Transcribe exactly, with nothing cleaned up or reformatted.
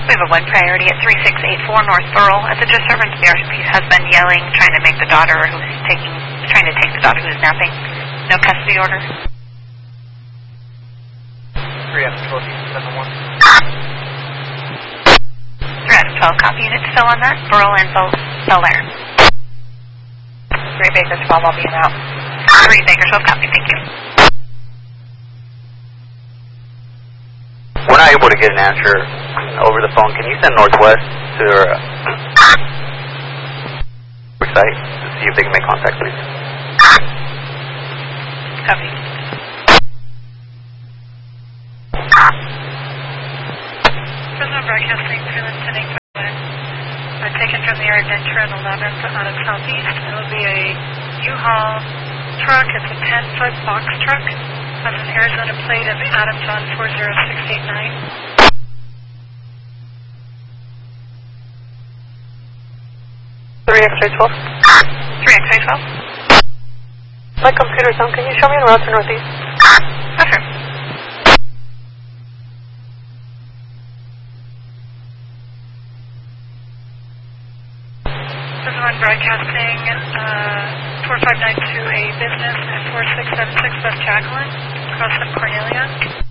We have a one priority at three six eight four North Burl. As a disturbance, the husband yelling, trying to make the daughter who's taking, trying to take the daughter who's napping. No custody order. three out of twelve, seven one. three out of twelve, copy. Units still on that. Burl and Bel Bel Air. three Baker twelve, I'll be in out. three Baker twelve, copy. Thank you. We're not able to get an answer over the phone. Can you send Northwest to their uh, site to see if they can make contact, please? Copy. Fresno Broadcasting, Freeland sending uh, taken from the area of Ventura and eleventh out of Southeast. It will be a U-Haul truck. It's a ten-foot box truck. Has an Arizona plate of Adam John four zero six eight nine. three X-ray twelve. three X-ray twelve. My computer's on. Can you show me en route to Northeast? Okay. This is one broadcasting uh, four five nine two A business at four six seven six West Jacqueline, across from Cornelia.